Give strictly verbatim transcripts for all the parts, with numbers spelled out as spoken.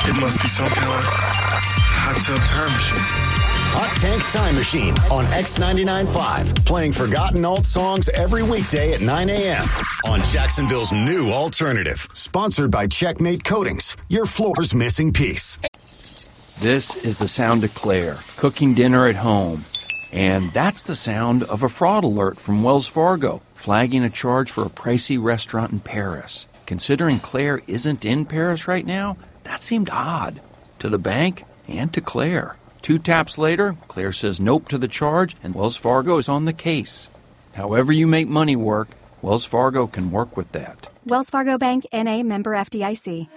It must be some kind of hot tub time machine. Hot Tank Time Machine on X ninety-nine point five. Playing forgotten alt songs every weekday at nine a.m. on Jacksonville's new alternative. Sponsored by Checkmate Coatings, your floor's missing piece. This is the sound of Claire, cooking dinner at home. And that's the sound of a fraud alert from Wells Fargo, flagging a charge for a pricey restaurant in Paris. Considering Claire isn't in Paris right now, that seemed odd. To the bank and to Claire. Two taps later, Claire says nope to the charge, and Wells Fargo is on the case. However you make money work, Wells Fargo can work with that. Wells Fargo Bank, N A, member F D I C.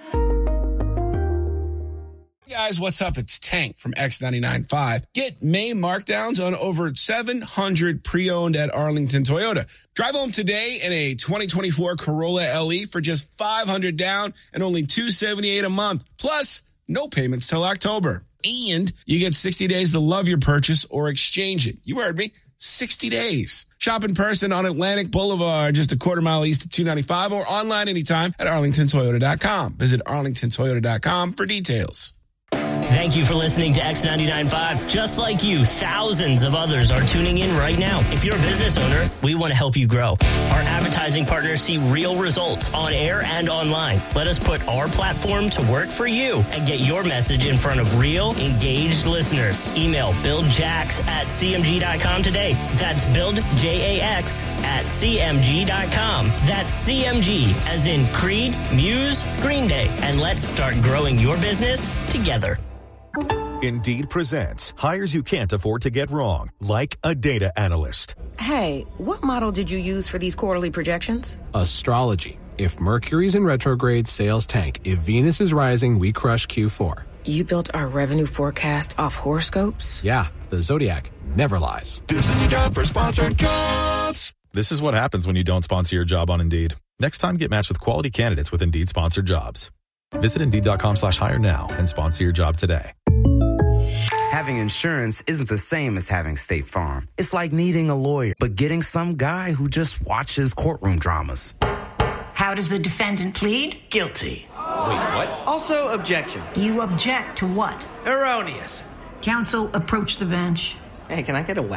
Hey guys, what's up? It's Tank from X ninety-nine point five. Get May markdowns on over seven hundred pre-owned at Arlington Toyota. Drive home today in a twenty twenty-four Corolla L E for just five hundred dollars down and only two hundred seventy-eight dollars a month. Plus, no payments till October. And you get sixty days to love your purchase or exchange it. You heard me. sixty days. Shop in person on Atlantic Boulevard, just a quarter mile east of two ninety-five, or online anytime at arlington toyota dot com. Visit arlington toyota dot com for details. Thank you for listening to X ninety-nine point five. Just like you, thousands of others are tuning in right now. If you're a business owner, we want to help you grow. Our advertising partners see real results on air and online. Let us put our platform to work for you and get your message in front of real, engaged listeners. Email buildjax at c m g dot com today. That's buildjax at c m g dot com. That's C M G, as in Creed, Muse, Green Day. And let's start growing your business together. Indeed presents hires you can't afford to get wrong, like a data analyst. Hey, what model did you use for these quarterly projections? Astrology. If Mercury's in retrograde, sales tank. If Venus is rising, we crush Q four. You built our revenue forecast off horoscopes? Yeah, the Zodiac never lies. This is the job for sponsored jobs. This is what happens when you don't sponsor your job on Indeed. Next time, get matched with quality candidates with Indeed sponsored jobs. Visit Indeed.com slash hire now and sponsor your job today. Having insurance isn't the same as having State Farm. It's like needing a lawyer, but getting some guy who just watches courtroom dramas. How does the defendant plead? Guilty. Wait, what? Also, objection. You object to what? Erroneous. Counsel, approach the bench. Hey, can I get a wax?